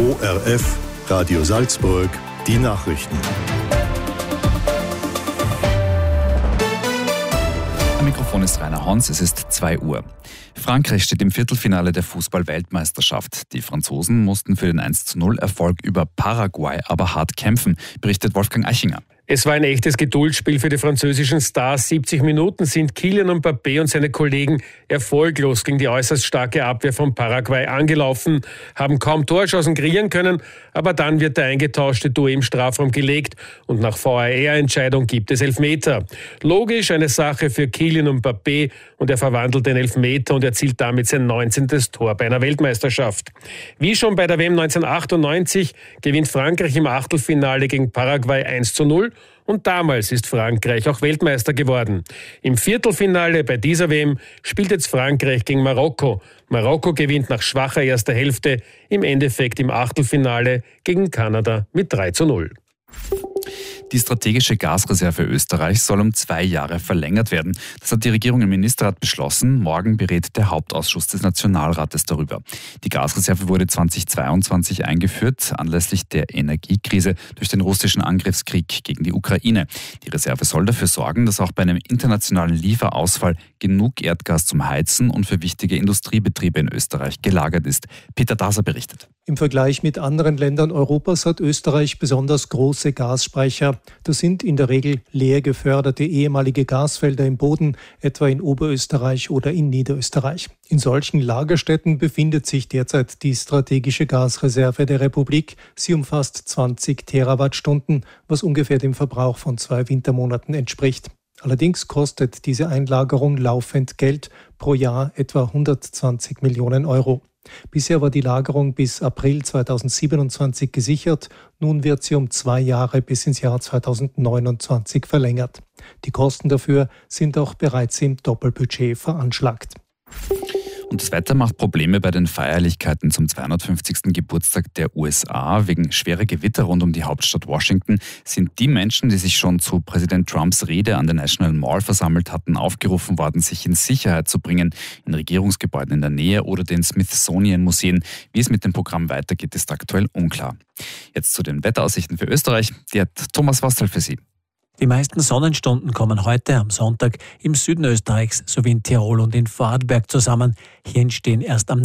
ORF, Radio Salzburg, die Nachrichten. Am Mikrofon ist Rainer Hons, es ist 2 Uhr. Frankreich steht im Viertelfinale der Fußball-Weltmeisterschaft. Die Franzosen mussten für den 1:0-Erfolg über Paraguay aber hart kämpfen, berichtet Wolfgang Eichinger. Es war ein echtes Geduldsspiel für die französischen Stars. 70 Minuten sind Kylian Mbappé und seine Kollegen erfolglos gegen die äußerst starke Abwehr von Paraguay angelaufen, haben kaum Torchancen kreieren können, aber dann wird der eingetauschte Doué im Strafraum gelegt und nach VAR-Entscheidung gibt es Elfmeter. Logisch eine Sache für Kylian Mbappé und er verwandelt den Elfmeter und erzielt damit sein 19. Tor bei einer Weltmeisterschaft. Wie schon bei der WM 1998 gewinnt Frankreich im Achtelfinale gegen Paraguay 1:0. Und damals ist Frankreich auch Weltmeister geworden. Im Viertelfinale bei dieser WM spielt jetzt Frankreich gegen Marokko. Marokko gewinnt nach schwacher erster Hälfte im Endeffekt im Achtelfinale gegen Kanada mit 3:0. Die strategische Gasreserve Österreichs soll um 2 Jahre verlängert werden. Das hat die Regierung im Ministerrat beschlossen. Morgen berät der Hauptausschuss des Nationalrates darüber. Die Gasreserve wurde 2022 eingeführt, anlässlich der Energiekrise durch den russischen Angriffskrieg gegen die Ukraine. Die Reserve soll dafür sorgen, dass auch bei einem internationalen Lieferausfall genug Erdgas zum Heizen und für wichtige Industriebetriebe in Österreich gelagert ist. Peter Daser berichtet. Im Vergleich mit anderen Ländern Europas hat Österreich besonders große Gasspeicher. Das sind in der Regel leer geförderte ehemalige Gasfelder im Boden, etwa in Oberösterreich oder in Niederösterreich. In solchen Lagerstätten befindet sich derzeit die strategische Gasreserve der Republik. Sie umfasst 20 Terawattstunden, was ungefähr dem Verbrauch von 2 Wintermonaten entspricht. Allerdings kostet diese Einlagerung laufend Geld, pro Jahr etwa 120 Millionen Euro. Bisher war die Lagerung bis April 2027 gesichert. Nun wird sie um 2 Jahre bis ins Jahr 2029 verlängert. Die Kosten dafür sind auch bereits im Doppelbudget veranschlagt. Und das Wetter macht Probleme bei den Feierlichkeiten zum 250. Geburtstag der USA. Wegen schwerer Gewitter rund um die Hauptstadt Washington sind die Menschen, die sich schon zu Präsident Trumps Rede an der National Mall versammelt hatten, aufgerufen worden, sich in Sicherheit zu bringen, in Regierungsgebäuden in der Nähe oder den Smithsonian-Museen. Wie es mit dem Programm weitergeht, ist aktuell unklar. Jetzt zu den Wetteraussichten für Österreich. Die hat Thomas Wastel für Sie. Die meisten Sonnenstunden kommen heute am Sonntag im Süden Österreichs sowie in Tirol und in Vorarlberg zusammen. Hier entstehen erst am